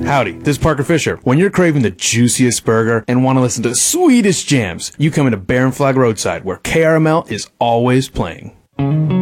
Howdy, this is Parker Fisher. When you're craving the juiciest burger and want to listen to the sweetest jams, you come into Bear and Flag Roadside, where KRML is always playing.